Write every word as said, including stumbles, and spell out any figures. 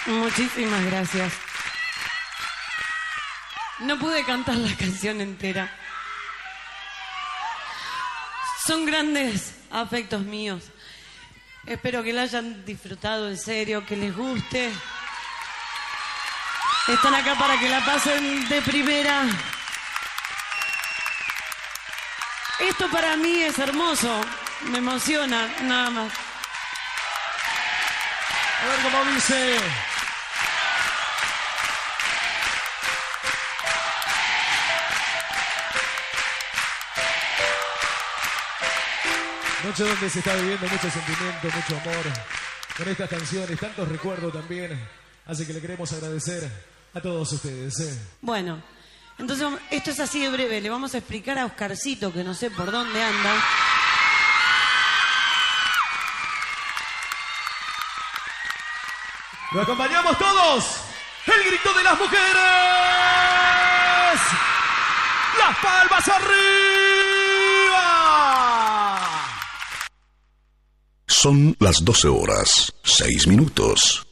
Muchísimas gracias. No pude cantar la canción entera. Son grandes afectos míos. Espero que la hayan disfrutado en serio, que les guste. Están acá para que la pasen de primera. Esto para mí es hermoso. Me emociona, nada más. A ver cómo dice. Noche donde se está viviendo mucho sentimiento, mucho amor. Con estas canciones, tantos recuerdos también. Así que le queremos agradecer a todos ustedes. ¿eh? Bueno, entonces esto es así de breve. Le vamos a explicar a Oscarcito, que no sé por dónde anda. ¡Lo acompañamos todos! ¡El grito de las mujeres! ¡Las palmas arriba! Son las doce horas, seis minutos.